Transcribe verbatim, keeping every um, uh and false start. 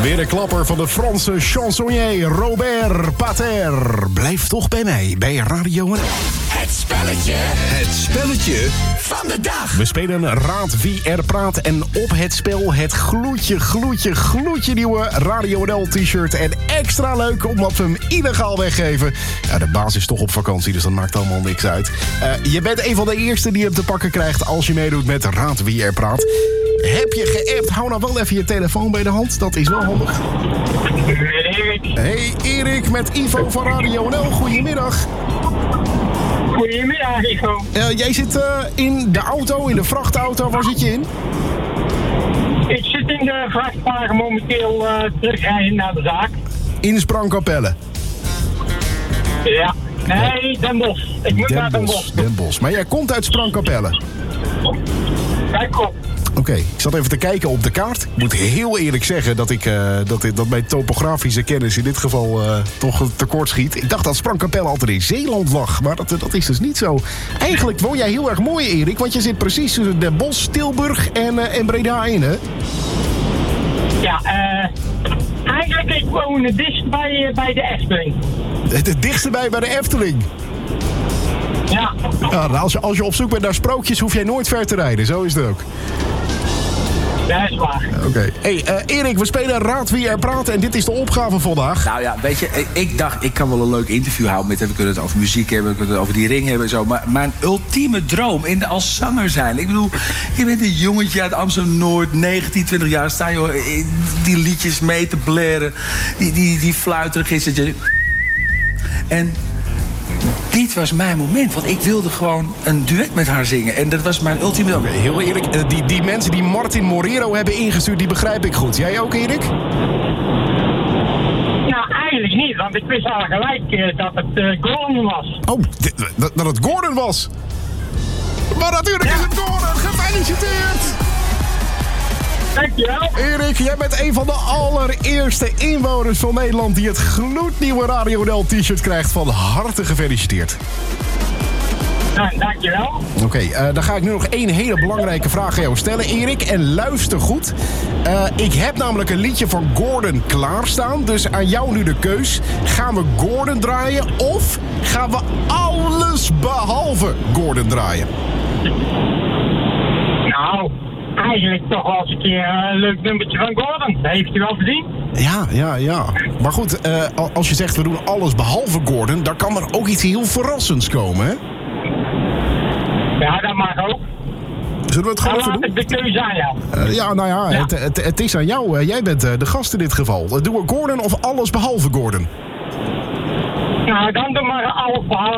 Weer een klapper van de Franse chansonnier Robert Pater. Blijf toch bij mij, bij Radio N L. Het spelletje. Het spelletje van de dag. We spelen Raad wie er praat en op het spel het gloedje, gloedje, gloedje nieuwe Radio N L t-shirt. En extra leuk omdat we hem illegaal weggeven. Ja, de baas is toch op vakantie, dus dat maakt allemaal niks uit. Uh, je bent een van de eerste die hem te pakken krijgt als je meedoet met Raad wie er praat. Heb je geappt? Hou nou wel even je telefoon bij de hand. Dat is wel handig. Hey Erik met Ivo van Radio N L. Goedemiddag. Goedemiddag, Ivo. Uh, jij zit uh, in de auto, in de vrachtauto. Waar zit je in? Ik zit in de vrachtwagen momenteel uh, terugrijden naar de zaak. In Sprangkapelle. Ja. Nee, Den Bosch. Ik moet Den naar Den Bosch, Bosch. Den Bosch. Maar jij komt uit Sprangkapelle. Kijk op. Oké, okay, ik zat even te kijken op de kaart. Ik moet heel eerlijk zeggen dat, ik, uh, dat, dat mijn topografische kennis in dit geval uh, toch tekort schiet. Ik dacht dat Sprangkapelle altijd in Zeeland lag, maar dat, dat is dus niet zo. Eigenlijk woon jij heel erg mooi, Erik, want je zit precies tussen Den Bosch, Tilburg en, uh, en Breda in, hè? Ja, eh... Uh, eigenlijk ik woon het dichtst bij, uh, bij de Efteling. Het, het dichtste bij bij de Efteling? Ja. Ja, nou, als, je, als je op zoek bent naar sprookjes, hoef jij nooit ver te rijden. Zo is het ook. Dat is waar. Oké. Okay. Hey, uh, Erik, we spelen Raad wie er praat en dit is de opgave vandaag. Nou ja, weet je, ik dacht, ik kan wel een leuk interview houden met... We kunnen het over muziek hebben, we kunnen het over die ring hebben en zo. Maar mijn ultieme droom in de, als zanger zijn. Ik bedoel, je bent een jongetje uit Amsterdam-Noord, negentien, twintig jaar. Sta je die liedjes mee te blaren. Die, die, die fluitregistertje. En... dit was mijn moment, want ik wilde gewoon een duet met haar zingen. En dat was mijn ultieme... Okay, heel eerlijk, die, die mensen die Martin Morero hebben ingestuurd, die begrijp ik goed. Jij ook, Erik? Nou, eigenlijk niet, want ik wist al gelijk uh, dat het uh, Gordon was. Oh, d- d- dat het Gordon was? Maar natuurlijk ja. Is het Gordon! Gefeliciteerd! Dankjewel. Erik, jij bent een van de allereerste inwoners van Nederland die het gloednieuwe Radio N L t-shirt krijgt. Van harte gefeliciteerd. Nou, dankjewel. Oké, okay, uh, dan ga ik nu nog één hele belangrijke vraag aan jou stellen, Erik. En luister goed. Uh, ik heb namelijk een liedje van Gordon klaarstaan. Dus aan jou nu de keus. Gaan we Gordon draaien of gaan we alles behalve Gordon draaien? Nou... eigenlijk toch wel eens een keer een leuk nummertje van Gordon. Dat heeft hij wel verdiend. Ja, ja, ja. Maar goed, uh, als je zegt we doen alles behalve Gordon... dan kan er ook iets heel verrassends komen, hè? Ja, dat mag ook. Zullen we het gewoon doen? doen? De keuze aan jou. Uh, ja, nou ja, ja. Het, het, het is aan jou. Uh, jij bent uh, de gast in dit geval. Uh, doen we Gordon of alles behalve Gordon? Nou, dan doen we alles behalve.